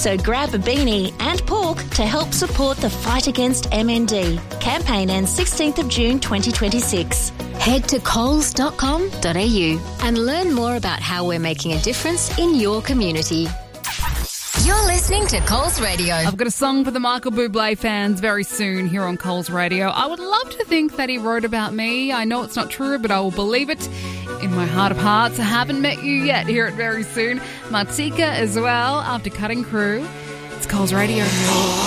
So grab a beanie and pork to help support the fight against MND. Campaign ends 16th of June 2026. Head to coles.com.au and learn more about how we're making a difference in your community. You're listening to Coles Radio. I've got a song for the Michael Bublé fans very soon here on Coles Radio. I would love to think that he wrote about me. I know it's not true, but I will believe it in my heart of hearts. I haven't met you yet. Hear it very soon. Martika as well, after Cutting Crew. It's Coles Radio.